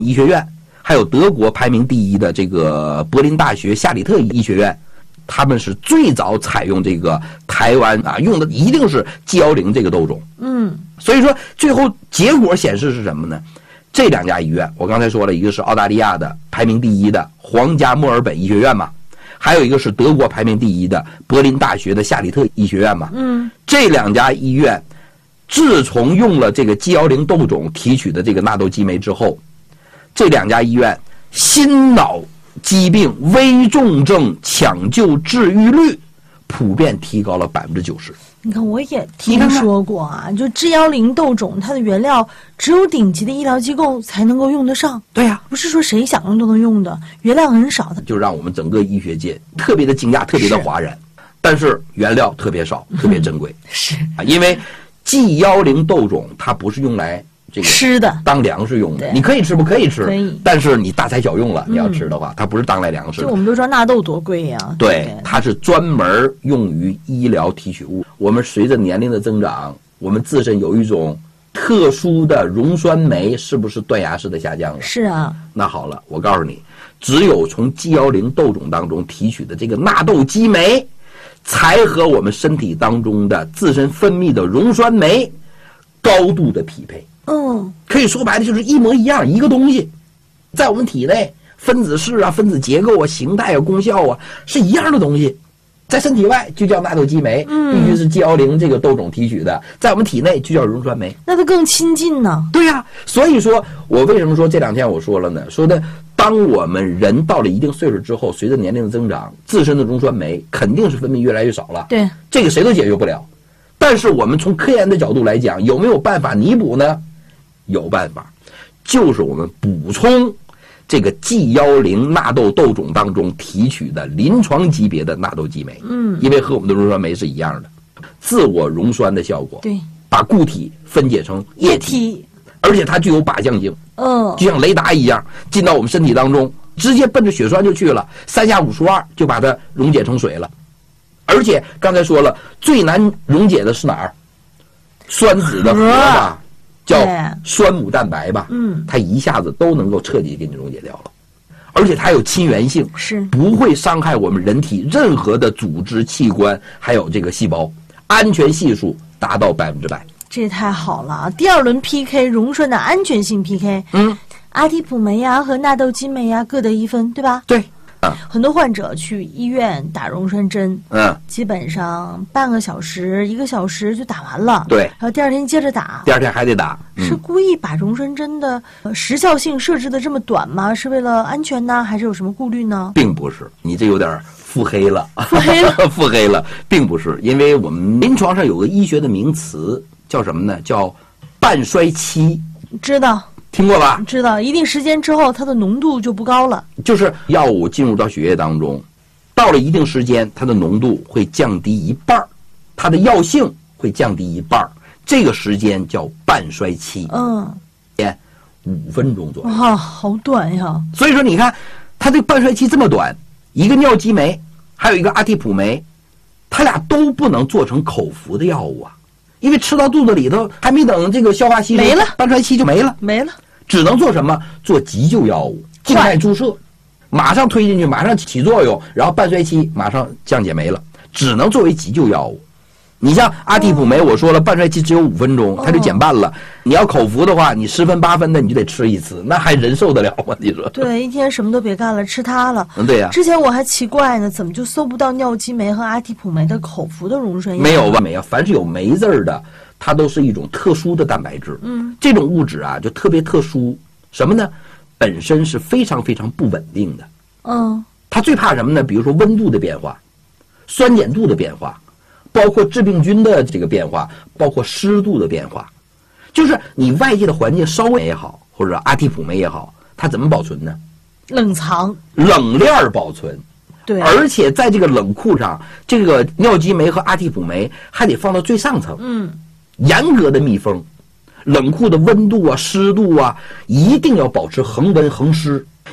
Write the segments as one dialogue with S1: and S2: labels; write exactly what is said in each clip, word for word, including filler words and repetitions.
S1: 医学院，还有德国排名第一的这个柏林大学夏里特医学院，他们是最早采用这个台湾啊用的一定是 G 一零 这个豆种。
S2: 嗯，
S1: 所以说最后结果显示是什么呢？这两家医院，我刚才说了，一个是澳大利亚的排名第一的皇家墨尔本医学院嘛，还有一个是德国排名第一的柏林大学的夏里特医学院嘛。
S2: 嗯，
S1: 这两家医院自从用了这个 G 一零 豆种提取的这个纳豆激酶之后，这两家医院心脑疾病危重症抢救治愈率普遍提高了百分之九十。
S2: 你看，我也听说过啊，就 G 一零 豆种，它的原料只有顶级的医疗机构才能够用得上。
S1: 对呀、啊，
S2: 不是说谁想用都能用的，原料很少的，
S1: 就让我们整个医学界特别的惊讶，特别的哗然。但是原料特别少，特别珍贵。
S2: 是
S1: 啊，因为 G 一零 豆种它不是用来这个
S2: 吃的，
S1: 当粮食用的。你可以吃不可以吃？
S2: 可以，
S1: 但是你大材小用了，你要吃的话，嗯、它不是当来粮食的。
S2: 就我们都知道纳豆多贵呀、啊。
S1: 对，它是专门用于医疗提取物。我们随着年龄的增长，我们自身有一种特殊的溶酸酶，是不是断崖式的下降了？
S2: 是啊。
S1: 那好了，我告诉你，只有从 G 一零 豆种当中提取的这个纳豆激酶，才和我们身体当中的自身分泌的溶酸酶高度的匹配。
S2: 嗯，
S1: 可以说白了就是一模一样，一个东西，在我们体内分子式啊、分子结构啊、形态啊、功效啊是一样的东西，在身体外就叫纳豆激酶，
S2: 嗯，
S1: 必须是 G 一零 这个豆种提取的，在我们体内就叫溶酸酶。
S2: 那它更亲近呢？
S1: 对呀、啊，所以说我为什么说这两天我说了呢？说的当我们人到了一定岁数之后，随着年龄的增长，自身的溶酸酶肯定是分泌越来越少了。
S2: 对，
S1: 这个谁都解决不了。但是我们从科研的角度来讲，有没有办法弥补呢？有办法，就是我们补充这个 G 一零 纳豆豆种当中提取的临床级别的纳豆激酶。
S2: 嗯，
S1: 因为和我们的溶酸酶是一样的，自我溶酸的效果。
S2: 对，
S1: 把固体分解成液体，
S2: 液体
S1: 而且它具有靶向性。
S2: 嗯，
S1: 就像雷达一样，进到我们身体当中，直接奔着血栓就去了，三下五除二就把它溶解成水了。而且刚才说了，最难溶解的是哪儿？酸子的核吧。叫酸母蛋白吧，
S2: 嗯，
S1: 它一下子都能够彻底给你溶解掉了，而且它有亲源性，
S2: 是
S1: 不会伤害我们人体任何的组织器官，还有这个细胞，安全系数达到百分之百。
S2: 这也太好了！第二轮 P K 溶栓的安全性 P K，
S1: 嗯，
S2: 阿提普酶呀和纳豆激酶呀各得一分，对吧？
S1: 对。
S2: 嗯、很多患者去医院打溶栓针，
S1: 嗯，
S2: 基本上半个小时、一个小时就打完了，
S1: 对，
S2: 然后第二天接着打，
S1: 第二天还得打，
S2: 嗯、是故意把溶栓针的时效性设置的这么短吗？是为了安全呢，还是有什么顾虑呢？
S1: 并不是，你这有点腹黑了，
S2: 腹黑了，
S1: 腹黑了，并不是，因为我们临床上有个医学的名词叫什么呢？叫半衰期，
S2: 知道。
S1: 听过吧？
S2: 知道，一定时间之后，它的浓度就不高了。
S1: 就是药物进入到血液当中，到了一定时间，它的浓度会降低一半，它的药性会降低一半，这个时间叫半衰期。
S2: 嗯，
S1: 五分钟左右。
S2: 哇，好短呀！
S1: 所以说，你看，它这个半衰期这么短，一个尿激酶，还有一个阿替普酶，它俩都不能做成口服的药物啊。因为吃到肚子里头，还没等这个消化吸收，
S2: 没了，
S1: 半衰期就没了，
S2: 没了，
S1: 只能做什么？做急救药物，静脉注射，马上推进去，马上起作用，然后半衰期马上降解没了，只能作为急救药物。你像阿替普酶，我说了，半衰期只有五分钟，它就减半了。你要口服的话，你十分八分的你就得吃一次，那还人受得了吗？你说？
S2: 对，一天什么都别干了，吃它了。
S1: 嗯，对呀、啊。
S2: 之前我还奇怪呢，怎么就搜不到尿激酶和阿替普酶的口服的溶栓药？
S1: 没有吧？没有，凡是有酶字儿的，它都是一种特殊的蛋白质。
S2: 嗯，
S1: 这种物质啊，就特别特殊，什么呢？本身是非常非常不稳定的。
S2: 嗯，
S1: 它最怕什么呢？比如说温度的变化、酸碱度的变化。包括致病菌的这个变化，包括湿度的变化，就是你外界的环境稍微也好，或者阿替普酶也好，它怎么保存呢？
S2: 冷藏、
S1: 冷链保存。
S2: 对，
S1: 而且在这个冷库上，这个尿激酶和阿替普酶还得放到最上层，
S2: 嗯，
S1: 严格的密封，冷库的温度啊、湿度啊，一定要保持恒温恒湿，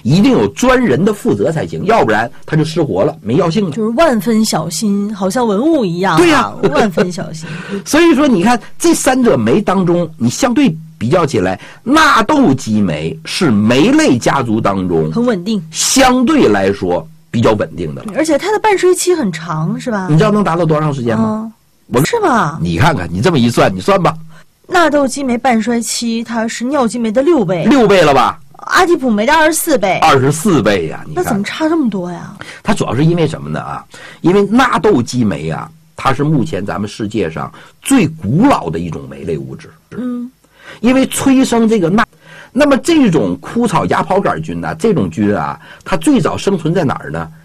S1: 一定有专人的负责才行，要不然它就失活了，没药性了。
S2: 就是万分小心，好像文物一样、啊。
S1: 对呀、啊，
S2: 万分小心。
S1: 所以说，你看这三者酶当中，你相对比较起来，纳豆激酶是酶类家族当中
S2: 很稳定，
S1: 相对来说比较稳定的了。
S2: 而且它的半衰期很长，是吧？
S1: 你知道能达到多长时间吗？
S2: 嗯、
S1: 我
S2: 是吗？
S1: 你看看，你这么一算，你算吧。
S2: 纳豆激酶半衰期它是尿激酶的六倍，
S1: 六倍了吧？
S2: 阿地普酶的二十四倍，
S1: 二十四倍呀！你看
S2: 那怎么差这么多呀？
S1: 它主要是因为什么呢？啊，因为纳豆激酶啊，它是目前咱们世界上最古老的一种酶类物质。
S2: 嗯，
S1: 因为催生这个纳，那么这种枯草芽孢杆菌呢、啊，这种菌啊，它最早生存在哪儿呢？